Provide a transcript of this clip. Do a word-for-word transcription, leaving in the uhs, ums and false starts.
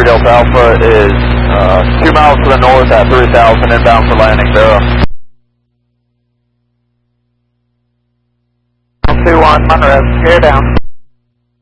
three Delta Alpha is uh, two miles to the north at three thousand, inbound for landing, zero. two one, Monroe, gear down.